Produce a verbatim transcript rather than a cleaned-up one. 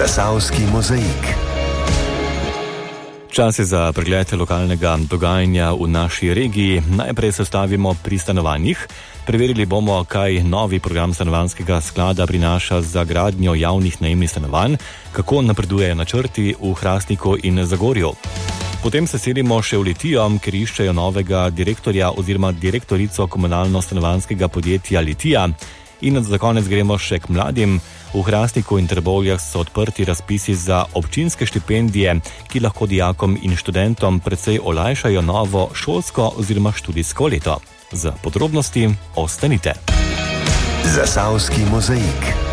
Zasavski mozaik. Čas je za pregled lokalnega dogajanja v naši regiji. Najprej se stavimo pri stanovanjih. Preverili bomo, kaj novi program stanovanjskega sklada prinaša za gradnjo javnih najemnih stanovanj, kako napredujejo načrti v Hrastniku in Zagorju. Potem se selimo še v Litijo, ker iščejo novega direktorja oziroma direktorico komunalno-stanovanjskega podjetja Litija. In za konec gremo še k mladim. V Hrastniku in Trbovljah so odprti razpisi za občinske štipendije, ki lahko dijakom in študentom precej olajšajo novo šolsko oziroma študijsko leto. Za podrobnosti ostanite. Zasavski mozaik.